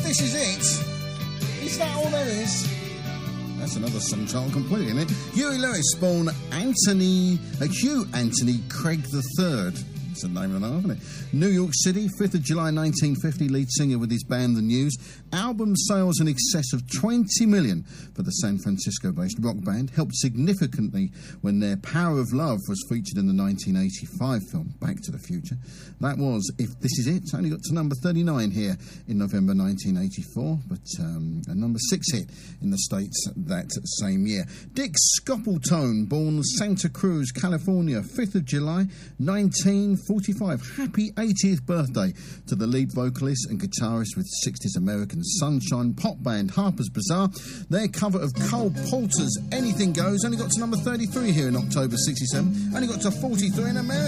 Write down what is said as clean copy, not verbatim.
This Is It. Is that all there is? That's another song title completely, isn't it? Huey Lewis, born Hugh Anthony Craig III. That's the name of the isn't it? New York City, 5th of July 1950, lead singer with his band The News. Album sales in excess of 20 million for the San Francisco-based rock band. Helped significantly when their Power of Love was featured in the 1985 film Back to the Future. That was If This Is It. Only got to number 39 here in November 1984, but a number 6 hit in the States that same year. Dick Scoppletone, born Santa Cruz, California, 5th of July 1945. Happy 80th birthday to the lead vocalist and guitarist with 60s American sunshine pop band Harper's Bazaar. Their cover of Cole Porter's Anything Goes only got to number 33 here in October 67. Only got to 43 in America.